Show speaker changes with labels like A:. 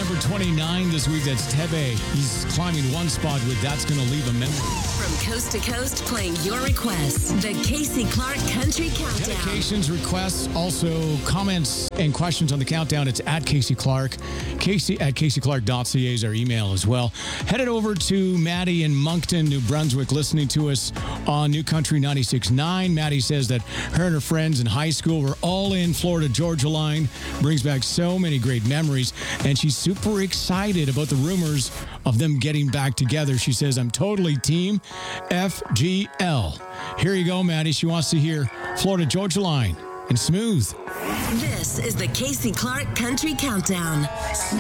A: number 29 this week. That's Tebe. He's climbing one spot with That's Gonna Leave a Memory.
B: From coast to coast, playing your requests. The Casey Clark Country Countdown.
A: Dedications, requests, also comments and questions on the countdown. It's at Casey Clark. Casey at caseyclark.ca is our email as well. Headed over to Maddie in Moncton, New Brunswick, listening to us on New Country 96.9. Maddie says that her and her friends in high school were all in Florida Georgia line. Brings back so many great memories. And she's super excited about the rumors of them getting back together. She says, I'm totally team FGL. Here you go, Maddie. She wants to hear Florida Georgia Line and Smooth.
B: This is the Casey Clark Country Countdown.